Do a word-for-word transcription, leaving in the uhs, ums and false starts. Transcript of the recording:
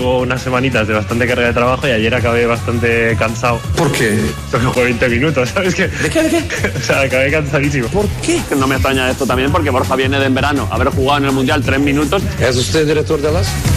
llevo unas semanitas de bastante carga de trabajo y ayer acabé bastante cansado. ¿Por qué? Solo jugué veinte minutos, ¿sabes qué? ¿De qué? ¿De qué? O sea, acabé cansadísimo. ¿Por qué? No me extraña esto también porque Borja viene de en verano, haber jugado en el Mundial tres minutos. ¿Es usted director de las?